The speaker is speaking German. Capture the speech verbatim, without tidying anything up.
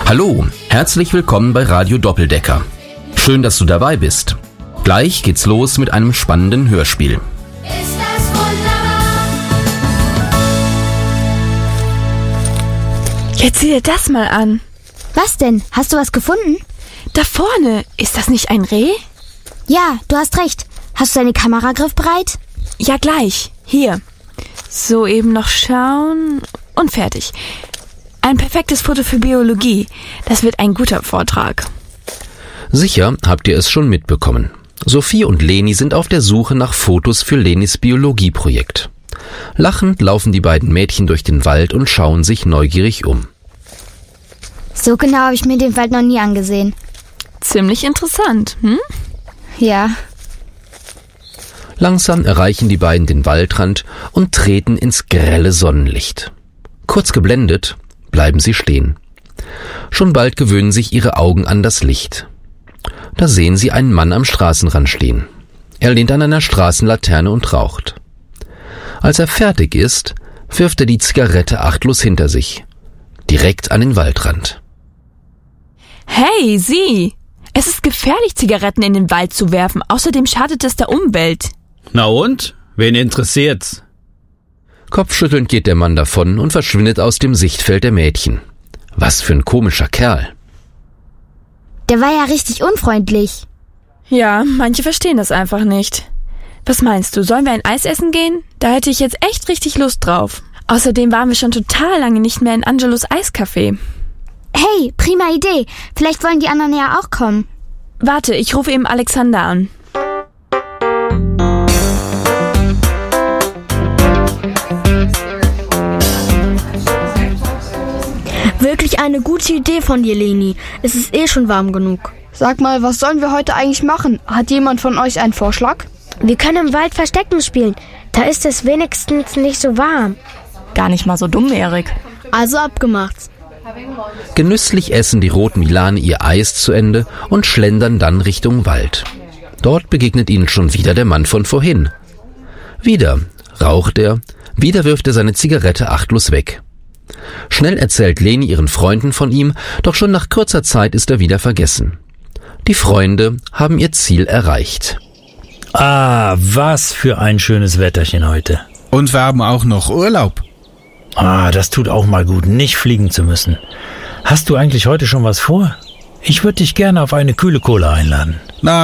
Hallo, herzlich willkommen bei Radio Doppeldecker. Schön, dass du dabei bist. Gleich geht's los mit einem spannenden Hörspiel. Ist das wunderbar? Jetzt sieh dir das mal an. Was denn? Hast du was gefunden? Da vorne, ist das nicht ein Reh? Ja, du hast recht. Hast du deine Kamera griffbereit? Ja, gleich. Hier. So, eben noch schauen und fertig. Ein perfektes Foto für Biologie. Das wird ein guter Vortrag. Sicher habt ihr es schon mitbekommen. Sophie und Leni sind auf der Suche nach Fotos für Lenis Biologieprojekt. Lachend laufen die beiden Mädchen durch den Wald und schauen sich neugierig um. So genau habe ich mir den Wald noch nie angesehen. Ziemlich interessant, hm? Ja. Langsam erreichen die beiden den Waldrand und treten ins grelle Sonnenlicht. Kurz geblendet bleiben sie stehen. Schon bald gewöhnen sich ihre Augen an das Licht. Da sehen sie einen Mann am Straßenrand stehen. Er lehnt an einer Straßenlaterne und raucht. Als er fertig ist, wirft er die Zigarette achtlos hinter sich. Direkt an den Waldrand. Hey, sieh! Es ist gefährlich, Zigaretten in den Wald zu werfen. Außerdem schadet es der Umwelt. Na und? Wen interessiert's? Kopfschüttelnd geht der Mann davon und verschwindet aus dem Sichtfeld der Mädchen. Was für ein komischer Kerl. Der war ja richtig unfreundlich. Ja, manche verstehen das einfach nicht. Was meinst du, sollen wir ein Eis essen gehen? Da hätte ich jetzt echt richtig Lust drauf. Außerdem waren wir schon total lange nicht mehr in Angelos Eiscafé. Hey, prima Idee. Vielleicht wollen die anderen ja auch kommen. Warte, ich rufe eben Alexander an. Wirklich eine gute Idee von dir, Leni. Es ist eh schon warm genug. Sag mal, was sollen wir heute eigentlich machen? Hat jemand von euch einen Vorschlag? Wir können im Wald Verstecken spielen. Da ist es wenigstens nicht so warm. Gar nicht mal so dumm, Erik. Also abgemacht. Genüsslich essen die roten Milane ihr Eis zu Ende und schlendern dann Richtung Wald. Dort begegnet ihnen schon wieder der Mann von vorhin. Wieder raucht er, wieder wirft er seine Zigarette achtlos weg. Schnell erzählt Leni ihren Freunden von ihm, doch schon nach kurzer Zeit ist er wieder vergessen. Die Freunde haben ihr Ziel erreicht. Ah, was für ein schönes Wetterchen heute. Und wir haben auch noch Urlaub. Ah, das tut auch mal gut, nicht fliegen zu müssen. Hast du eigentlich heute schon was vor? Ich würde dich gerne auf eine kühle Cola einladen. Na,